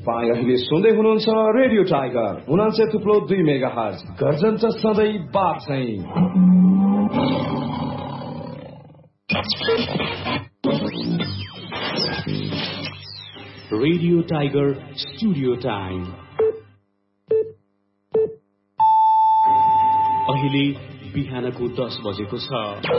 तपाईँ अहिले सुन्दै हुनुहुन्छ रेडियो टाइगर 89.2 मेगाहर्ज गर्जन त सधैँ बाप चाहिँ। रेडियो टाइगर स्टुडियो टाइम अहिले बिहानको 10 बजेको छ।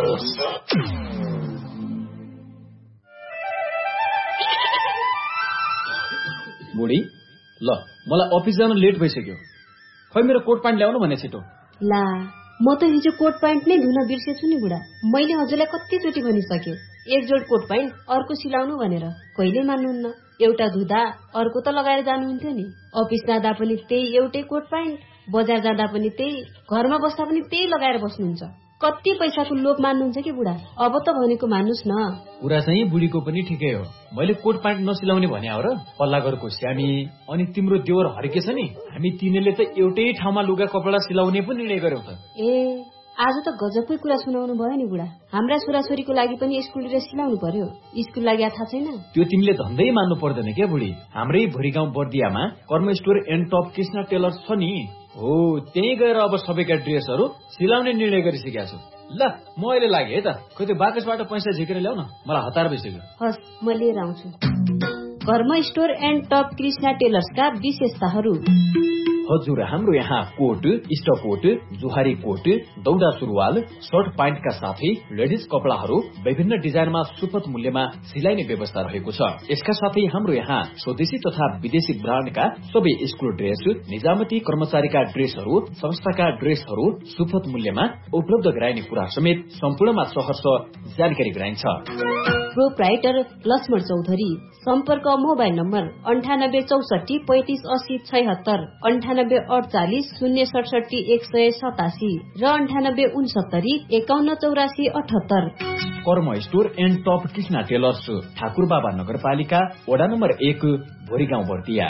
बुढी ल मलाई अफिस जान लेट भइसक्यो। खै मेरो कोट प्यान्ट ल्याउनु भने छिटो। ला म त हिजो कोट प्यान्ट नै धुन बिर्सेछु नि बुढा। मैले हजुरलाई कतिचोटि भनिसके एक जोड कोट प्यान्ट अर्को सिलाउनु भनेर, कहिले मान्नुहुन्न। एउटा धुँदा अर्को त लगाएर जानुहुन्थ्यो नि। अफिस जाँदा पनि त्यही एउटै कोट प्यान्ट, बजार जाँदा पनि त्यही, घरमा बस्दा पनि त्यही लगाएर बस्नुहुन्छ। कति पैसाको लोभ मान्नुहुन्छ कि बुढा? अब त भनेको मान्नुस् न। कुरा चाहिँ बुढीको पनि ठिकै हो। मैले कोट प्यान्ट नसिलाउने भने हो र? पल्ला घरको श्यामी अनि तिम्रो देवर हर्के छ नि, हामी तिनीले त एउटै ठाउँमा लुगा कपडा सिलाउने पनि निर्णय गर्यौं त। ए आज त गजबकै कुरा सुनाउनु भयो नि बुढा। हाम्रा छोराछोरीको लागि पनि स्कुल ड्रेस सिलाउनु पर्यो। स्कुल लागि थाहा छैन? त्यो तिमीले धन्दै मान्नु पर्दैन क्या बुढी। हाम्रै भोरीगाउँ बर्दियामा कर्म store and top Krishna tailors छ नि, हो त्यही गएर अब सबैका ड्रेसहरू सिलाउने निर्णय गरिसकेका छु। ल म अहिले लागे है त। खै त्यो बाकसबाट पैसा झिकेर ल्याउ न, मलाई हतार भइसक्यो। हस् म लिएर आउँछु। कर्म स्टोर एन्ड टप कृष्ण टेलर्सका विशेषताहरू। हजुर, हाम्रो यहाँ कोट, स्टकोट, जुहारी कोट, दौडा सुरुवाल, सर्ट प्यान्टका साथै लेडिज कपडाहरू विभिन्न डिजाइनमा सुपथ मूल्यमा सिलाइने व्यवस्था रहेको छ। यसका साथै हाम्रो यहाँ स्वदेशी तथा विदेशी ब्रान्डका सबै स्कुल ड्रेस, निजामती कर्मचारीका ड्रेसहरू, संस्थाका ड्रेसहरू सुपथ मूल्यमा उपलब्ध गराइने कुरा समेत सम्पूर्णमा सहर्ष जानकारी गराइन्छ। प्रोप्राइटर लक्ष्मण चौधरी। सम्पर्क मोबाइल नम्बर 9864 35 80 76, 9848 067 187 र 9869 51 84 78। कर्म store and top Krishna tailors, Thakurbaba नगरपालिका, वडा नम्बर 1, भोरीगाउँ बर्दिया।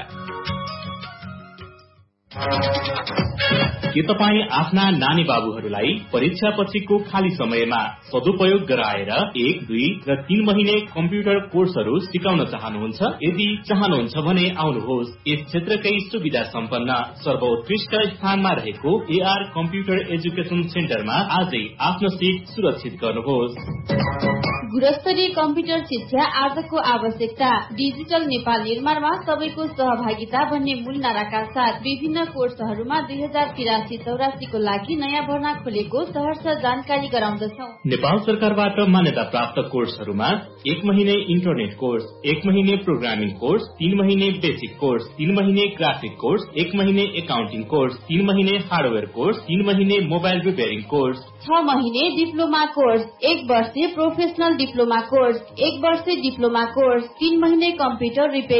के तपाईँ आफ्ना नानी बाबुहरूलाई परीक्षा पछिको खाली समयमा सदुपयोग गराएर 1, 2 र 3 महिने कम्प्युटर कोर्सहरू सिकाउन चाहनुहुन्छ? यदि चाहनुहुन्छ भने आउनुहोस्। यस क्षेत्रकै सुविधा सम्पन्न सर्वोत्कृष्ट स्थानमा रहेको AR कम्प्युटर एजुकेसन सेन्टरमा आजै आफ्नो सिट सुरक्षित गर्नुहोस्। गुणस्तरीय कम्प्युटर शिक्षा आजको आवश्यकता। डिजिटल नेपाल निर्माणमा सबैको सहभागिता भन्ने मूल नाराका साथ विभिन्न कोर्सहरूमा 2083-84 को लागि नयाँ भर्ना खोलेको सहर्ष जानकारी गराउँदछौ। नेपाल सरकारबाट मान्यता प्राप्त कोर्सहरूमा 1 महिने इन्टरनेट कोर्स, 1 महिने प्रोग्रामिङ कोर्स, 3 महिने बेसिक कोर्स, 3 महिने ग्राफिक कोर्स, 1 महिने एकाउन्टिङ कोर्स, 3 महिने हार्डवेयर कोर्स, 3 महिने मोबाइल रिपेयरिङ कोर्स, 6 महिने डिप्लोमा कोर्स, 1 वर्षे प्रोफेसनल डिप्लोमा कोर्स, 1 वर्षे डिप्लोमा कोर्स, 3 महिने कम्प्युटर रिपेयरिङ